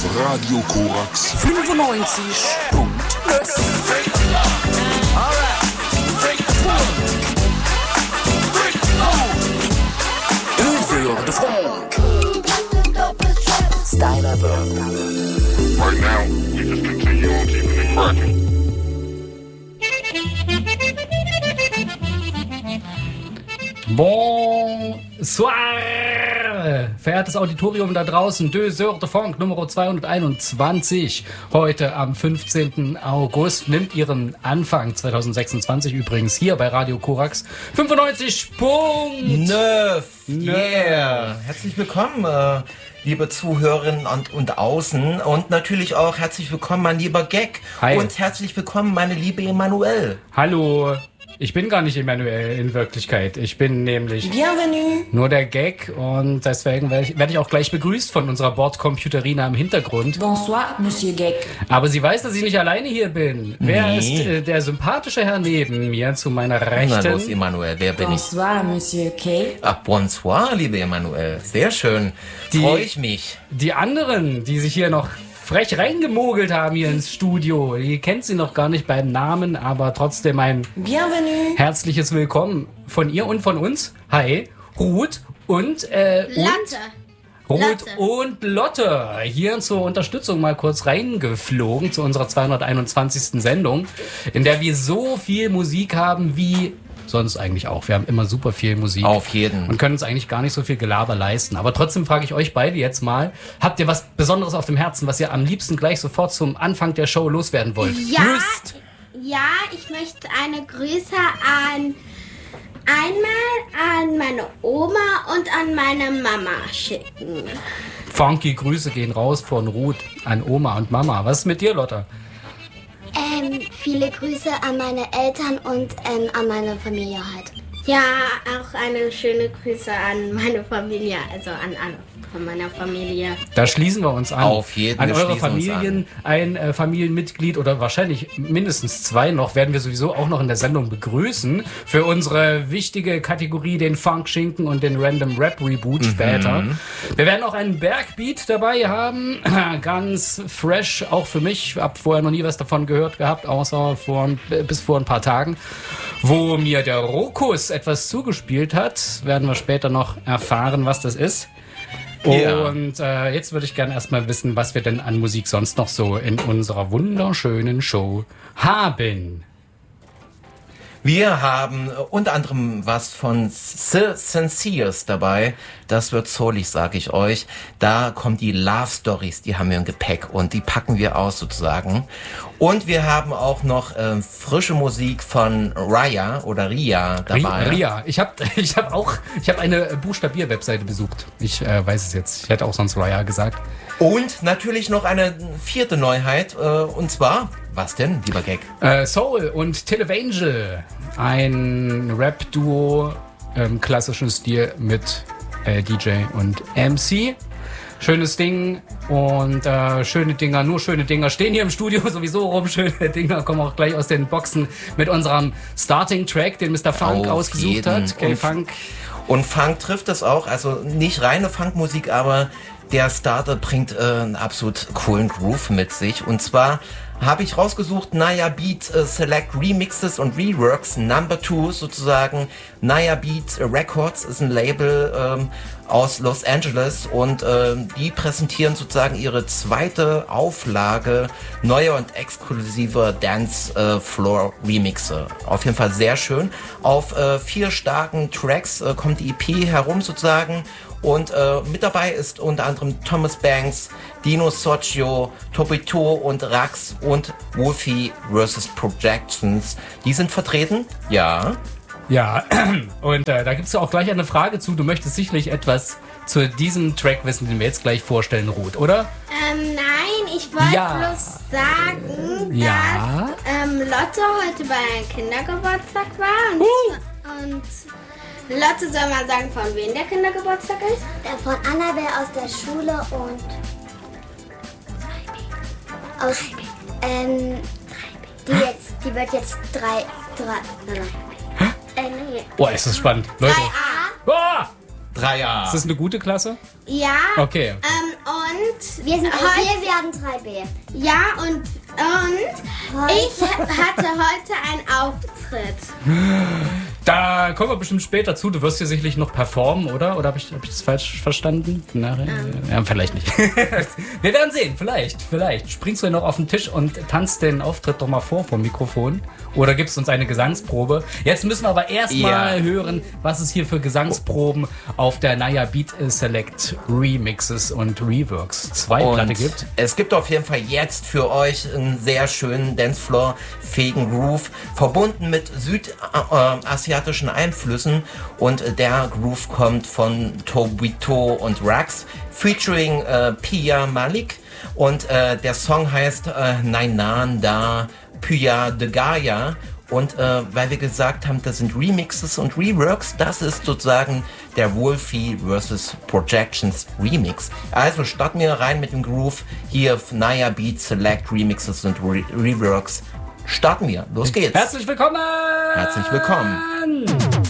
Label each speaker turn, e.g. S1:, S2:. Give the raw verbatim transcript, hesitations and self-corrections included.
S1: auf Radio Korax
S2: fünfundneunzig Punkt null. Deux de Funk. Steinerberg.
S1: Right now, we just continue on keeping it cracking.
S3: Bonsoir, verehrtes Auditorium da draußen, Deux Heures de Funk Nummer zweihunderteinundzwanzig. Heute am fünfzehnten August nimmt ihren Anfang, zwanzig sechsundzwanzig übrigens, hier bei Radio Korax fünfundneunzig Punkt
S4: neuf. Yeah. Herzlich willkommen, äh, liebe Zuhörerinnen und, und Außen, und natürlich auch herzlich willkommen, mein lieber Gag.
S3: Hi.
S4: Und herzlich willkommen, meine liebe Emanuelle.
S3: Hallo. Ich bin gar nicht Emanuel in Wirklichkeit. Ich bin nämlich
S2: Bienvenue.
S3: nur der Gag und deswegen werde ich, werde ich auch gleich begrüßt von unserer Bordcomputerina im Hintergrund.
S2: Bonsoir, Monsieur Gag.
S3: Aber sie weiß, dass ich nicht alleine hier bin. Wer
S4: Nee.
S3: ist äh, der sympathische Herr neben mir zu meiner
S4: Na
S3: Rechten?
S4: los, Emanuelle, wer bin ich?
S2: Bonsoir, Monsieur K.
S4: Ach, bonsoir, liebe Emanuelle. Sehr schön.
S3: Die-
S4: Freue ich mich.
S3: Die anderen, die sich hier noch frech reingemogelt haben hier ins Studio, die kennt sie noch gar nicht beim Namen, aber trotzdem ein
S2: Bienvenue.
S3: herzliches Willkommen von ihr und von uns. Hi, Ruth und äh, und
S5: Latte.
S3: Ruth
S5: Lotte.
S3: und Lotte hier zur Unterstützung mal kurz reingeflogen zu unserer zweihunderteinundzwanzigsten Sendung, in der wir so viel Musik haben wie sonst eigentlich auch. Wir haben immer super viel Musik.
S4: Auf jeden.
S3: Und können uns eigentlich gar nicht so viel Gelaber leisten. Aber trotzdem frage ich euch beide jetzt mal, habt ihr was Besonderes auf dem Herzen, was ihr am liebsten gleich sofort zum Anfang der Show loswerden wollt?
S5: Ja,
S3: Lust!
S5: ja, ich möchte eine Grüße an einmal an meine Oma und an meine Mama schicken.
S3: Funky Grüße gehen raus von Ruth an Oma und Mama. Was ist mit dir, Lotta?
S6: Ähm, viele Grüße an meine Eltern und ähm, an meine Familie halt.
S5: Ja, auch eine schöne Grüße an meine Familie, also an alle von meiner Familie.
S3: Da schließen wir uns an.
S4: Auf jeden,
S3: An
S4: wir
S3: eure
S4: schließen uns
S3: Familien, ein äh, Familienmitglied oder wahrscheinlich mindestens zwei noch, werden wir sowieso auch noch in der Sendung begrüßen. Für unsere wichtige Kategorie, den Funk-Schinken und den Random Rap Reboot später. Wir werden auch einen Bergbeat dabei haben. Ganz fresh, auch für mich. Hab vorher noch nie was davon gehört gehabt, außer vor, bis vor ein paar Tagen. Wo mir der Rokus etwas zugespielt hat, werden wir später noch erfahren, was das ist.
S4: Ja.
S3: Und äh, jetzt würde ich gerne erstmal wissen, was wir denn an Musik sonst noch so in unserer wunderschönen Show haben.
S4: Wir haben äh, unter anderem was von The Sincers dabei. Das wird soulig, sage ich euch. Da kommen die Love Stories, die haben wir im Gepäck und die packen wir aus sozusagen. Und wir haben auch noch äh, frische Musik von Raya oder Ria dabei.
S3: Ria, ich habe ich hab auch ich hab eine Buchstabier-Webseite besucht. Ich äh, weiß es jetzt. Ich hätte auch sonst Ria gesagt.
S4: Und natürlich noch eine vierte Neuheit, äh, und zwar, was denn, lieber Gag?
S3: Äh, Soul und Televangel. Ein Rap-Duo im klassischen Stil mit äh, D J und M C. Schönes Ding und äh, schöne Dinger, nur schöne Dinger stehen hier im Studio sowieso rum. Schöne Dinger kommen auch gleich aus den Boxen mit unserem Starting-Track, den Mister Funk
S4: Auf
S3: ausgesucht
S4: jeden.
S3: hat. K-Funk.
S4: Und Funk trifft es auch, also nicht reine Funkmusik, aber der Starter bringt äh, einen absolut coolen Groove mit sich. Und zwar habe ich rausgesucht Naya Beat äh, Select Remixes und Reworks Number Two sozusagen. Naya Beat Records ist ein Label ähm, aus Los Angeles und ähm, die präsentieren sozusagen ihre zweite Auflage neuer und exklusiver Dance äh, Floor Remixe. Auf jeden Fall sehr schön. Auf äh, vier starken Tracks äh, kommt die E P herum sozusagen. Und äh, mit dabei ist unter anderem Thomas Banks, Dino Socio, Topito und Rax und Wolfie versus. Projections. Die sind vertreten? Ja.
S3: Ja, und äh, da gibt es ja auch gleich eine Frage zu. Du möchtest sicherlich etwas zu diesem Track wissen, den wir jetzt gleich vorstellen, Ruth, oder?
S5: Ähm, nein, ich wollte
S3: Ja.
S5: bloß sagen,
S3: Ja.
S5: dass ähm, Lotte heute bei einem Kindergeburtstag war. Und,
S3: Uh.
S5: und Lotte soll mal sagen, von wem der Kindergeburtstag ist.
S6: Äh, von Annabelle aus der Schule und aus, ähm, die jetzt, die wird jetzt drei, drei, nein, nein. Äh, nee.
S3: Boah, ist das spannend. Leute.
S5: drei A.
S3: Boah!
S4: Drei Jahre.
S3: Ist das eine gute Klasse?
S5: Ja.
S3: Okay.
S5: Ähm, und
S6: Wir sind
S5: heute,
S6: wir werden drei B.
S5: ja, und, und ich hatte heute einen Auftritt.
S3: Da kommen wir bestimmt später zu. Du wirst ja sicherlich noch performen, oder? Oder habe ich, hab ich das falsch verstanden? Nachher?
S5: Ähm.
S3: Ja, vielleicht nicht. Wir werden sehen, vielleicht, vielleicht. Springst du ja noch auf den Tisch und tanzt den Auftritt doch mal vor vom Mikrofon? Oder gibst uns eine Gesangsprobe? Jetzt müssen wir aber erstmal
S4: Ja.
S3: hören, was es hier für Gesangsproben auf der Naya Beat Select Remixes und Reworks zwei Platte gibt.
S4: Es gibt auf jeden Fall jetzt für euch einen sehr schönen Dancefloor-fähigen Groove, verbunden mit südasiatischen Einflüssen, und der Groove kommt von Tobito und Rax, featuring äh, Pia Malik, und äh, der Song heißt äh, Nainanda Pya de Gaia. Und äh, weil wir gesagt haben, das sind Remixes und Reworks, das ist sozusagen der Wolfie versus. Projections Remix. Also starten wir rein mit dem Groove hier auf Naya Beat Select Remixes und Re Reworks. Starten wir. Los geht's.
S3: Herzlich willkommen!
S4: Herzlich willkommen.